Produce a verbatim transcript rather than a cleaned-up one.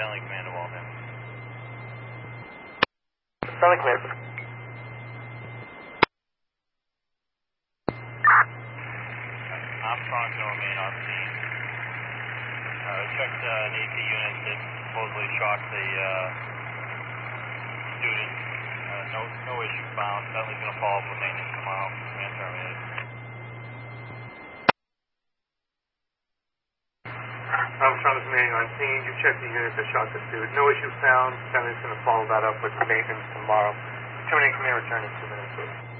Bentley Command to Walden. Bentley Command. Armstrong to remain on scene. Uh, checked uh, an A P unit that supposedly shocked the uh, student. Uh, no, no issue found. Bentley's going to follow up with maintenance tomorrow. Command terminated. Armstrong is remaining on scene. You checked the unit that shot the student. No issue found. Bentley's going to follow that up with maintenance tomorrow. Terminating command return in two minutes.